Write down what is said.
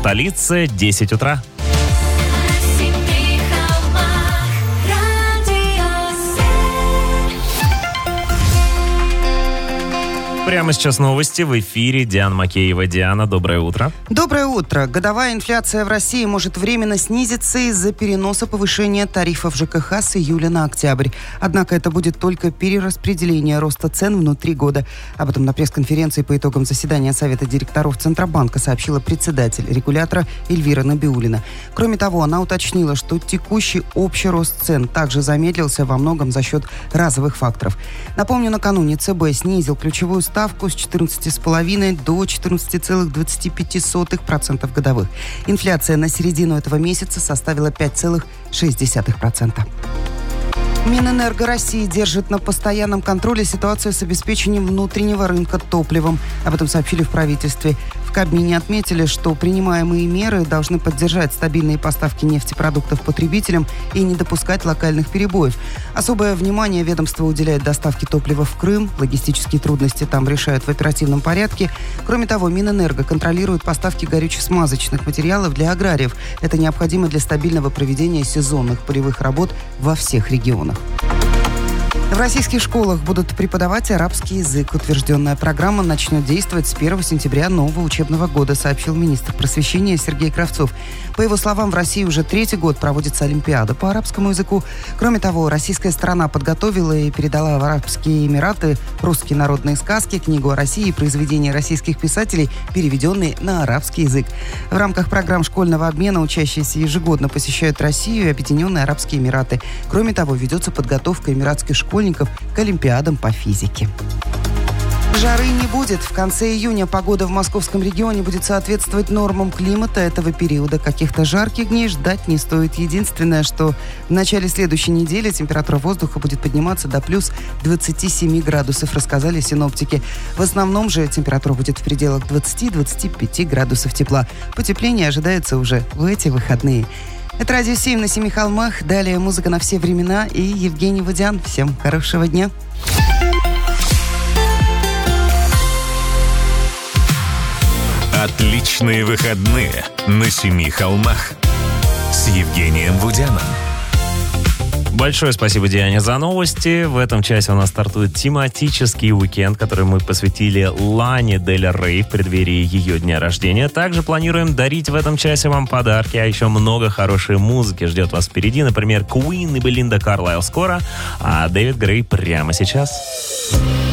столице 10 утра. Прямо сейчас новости в эфире. Диана Макеева. Диана, доброе утро. Доброе утро. Годовая инфляция в России может временно снизиться из-за переноса повышения тарифов ЖКХ с июля на октябрь. Однако это будет только перераспределение роста цен внутри года. Об этом на пресс-конференции по итогам заседания Совета директоров Центробанка сообщила председатель регулятора Эльвира Набиуллина. Кроме того, она уточнила, что текущий общий рост цен также замедлился во многом за счет разовых факторов. Напомню, накануне ЦБ снизил ключевую ставку с 14,5 до 14,25% годовых. Инфляция на середину этого месяца составила 5,6%. Минэнерго России держит на постоянном контроле ситуацию с обеспечением внутреннего рынка топливом. Об этом сообщили в правительстве. В Кабмине отметили, что принимаемые меры должны поддержать стабильные поставки нефтепродуктов потребителям и не допускать локальных перебоев. Особое внимание ведомство уделяет доставке топлива в Крым. Логистические трудности там решают в оперативном порядке. Кроме того, Минэнерго контролирует поставки горюче-смазочных материалов для аграриев. Это необходимо для стабильного проведения сезонных полевых работ во всех регионах. В российских школах будут преподавать арабский язык. Утвержденная программа начнет действовать с 1 сентября нового учебного года, сообщил министр просвещения Сергей Кравцов. По его словам, в России уже 3-й год проводится Олимпиада по арабскому языку. Кроме того, российская сторона подготовила и передала в Арабские Эмираты русские народные сказки, книгу о России и произведения российских писателей, переведенные на арабский язык. В рамках программ школьного обмена учащиеся ежегодно посещают Россию и Объединенные Арабские Эмираты. Кроме того, ведется подготовка эмиратских школьников к олимпиадам по физике. Жары не будет. В конце июня погода в московском регионе будет соответствовать нормам климата этого периода. Каких-то жарких дней ждать не стоит. Единственное, что в начале следующей недели температура воздуха будет подниматься до плюс 27 градусов, рассказали синоптики. В основном же температура будет в пределах 20-25 градусов тепла. Потепление ожидается уже в эти выходные. Это Радио 7 на Семи холмах. Далее музыка на все времена и Евгений Водян. Всем хорошего дня. Отличные выходные на Семи холмах с Евгением Водяном. Большое спасибо Диане за новости. В этом часе у нас стартует тематический уикенд, который мы посвятили Лане Дель Рей в преддверии ее дня рождения. Также планируем дарить в этом часе вам подарки, а еще много хорошей музыки ждет вас впереди. Например, Queen и Белинда Карлайл скоро, а Дэвид Грей прямо сейчас.